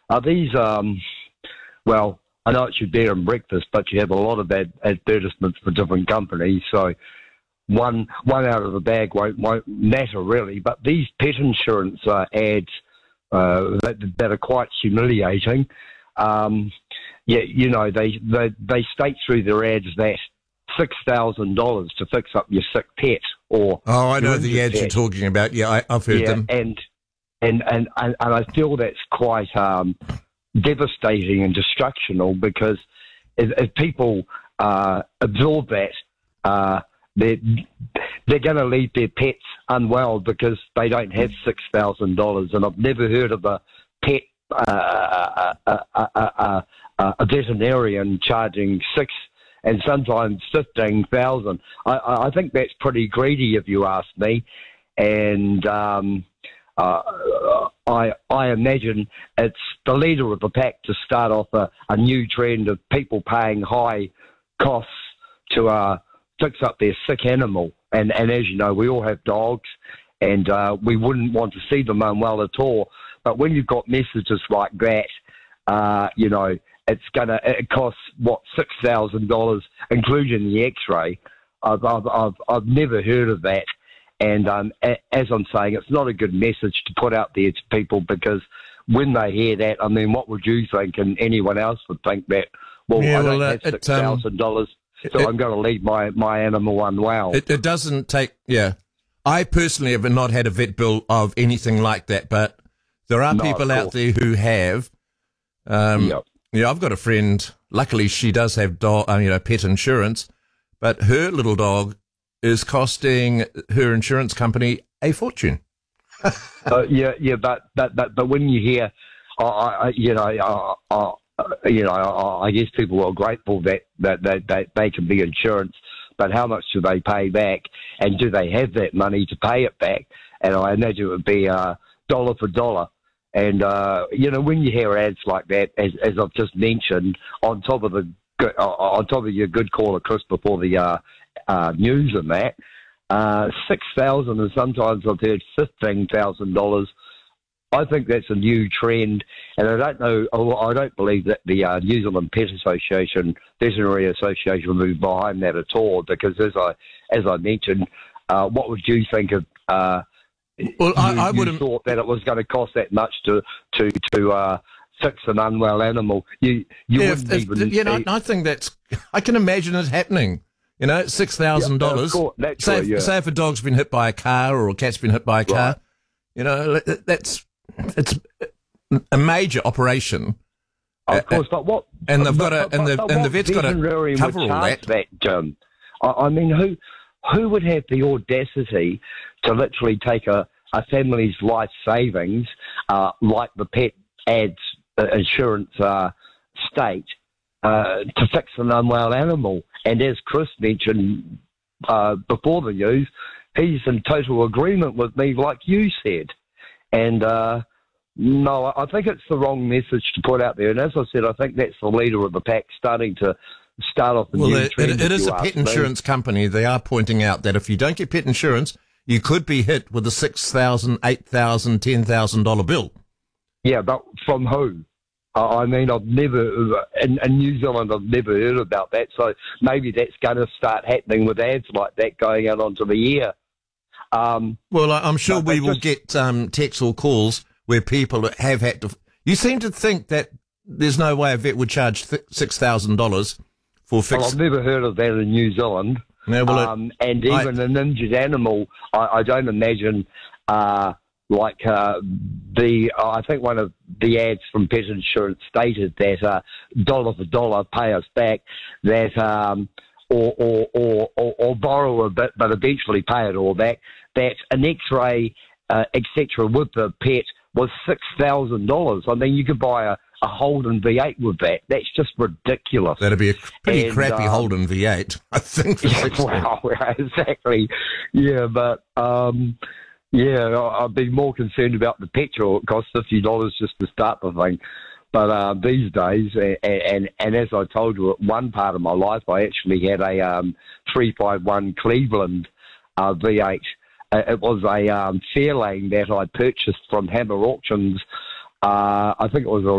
Are these, well, I know it's your beer and breakfast, but you have a lot of advertisements for different companies, so one out of the bag won't matter really. But these pet insurance ads that are quite humiliating. Yeah, you know, they state through their ads that $6,000 to fix up your sick pet or I know the ads you're talking about. Yeah, I've heard them. And I feel that's quite devastating and destructional, because if people absorb that, they're going to leave their pets unwell because they don't have $6,000. And I've never heard of a pet a veterinarian charging $6,000 and sometimes $15,000. I think that's pretty greedy, if you ask me. And I imagine it's the leader of the pack to start off a new trend of people paying high costs to fix up their sick animal. And as you know, we all have dogs, and we wouldn't want to see them unwell at all. But when you've got messages like that, you know, it costs $6,000, including the X-ray. I've never heard of that, and as I'm saying, it's not a good message to put out there to people, because when they hear that, I mean, what would you think, and anyone else would think that? Well, I don't have $6,000, so I'm going to leave my animal unwell. It doesn't take. Yeah, I personally have not had a vet bill of anything like that, but there are people out there who have. Yep. Yeah, I've got a friend. Luckily, she does have pet insurance, but her little dog is costing her insurance company a fortune. Yeah, but when you hear, I guess people are grateful that they can be insurance, but how much do they pay back, and do they have that money to pay it back? And I imagine it would be dollar for dollar. And, when you hear ads like that, as I've just mentioned, on top of your good caller, Chris, before the news and that, $6,000, and sometimes I've heard $15,000. I think that's a new trend, and I don't believe that the New Zealand Pet Association, Veterinary Association, will move behind that at all, because as I mentioned, what would you think of... Well, I would have thought that it was going to cost that much to fix an unwell animal. You wouldn't even. I think I can imagine it happening. You know, $6,000. Say if a dog's been hit by a car or a cat's been hit by a car, you know, it's a major operation. Of course, but what? And they've got the vet's got to cover all that. I mean, who would have the audacity to literally take a family's life savings, like the pet ads insurance state, to fix an unwell animal? And as Chris mentioned before the news, he's in total agreement with me, like you said. And no, I think it's the wrong message to put out there. And as I said, I think that's the leader of the pack starting to start off the new trend. It is a pet insurance company. They are pointing out that if you don't get pet insurance, you could be hit with a $6,000, $8,000, $10,000 bill. Yeah, but from who? I mean, I've never, in New Zealand, I've never heard about that. So maybe that's going to start happening with ads like that going out onto the air. Well, I'm sure we will get texts or calls where people have had to... You seem to think that there's no way a vet would charge $6,000 for fixed... Well, I've never heard of that in New Zealand. No, and even an injured animal, I don't imagine... I think one of the ads from Pet Insurance stated that dollar for dollar, pay us back, that or borrow a bit, but eventually pay it all back. That an X-ray, etc., with the pet was $6,000. I mean, you could buy a Holden V8 with that. That's just ridiculous. That'd be a pretty crappy Holden V8, I think. Well, exactly. Yeah, but. Yeah, I'd be more concerned about the petrol. It costs $50 just to start the thing. But these days, and as I told you, at one part of my life, I actually had a 351 Cleveland V8. It was a Fairlane that I purchased from Hammer Auctions. I think it was